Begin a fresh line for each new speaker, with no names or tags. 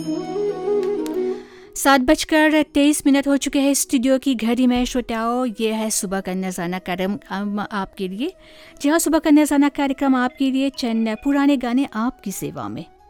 7:23 हो चुके हैं स्टूडियो की घड़ी में। श्रोताओं, ये है सुबह का नज़ाना कार्यक्रम आपके लिए। जी हाँ, सुबह का नज़ाना कार्यक्रम आपके लिए चंद पुराने गाने आपकी सेवा में।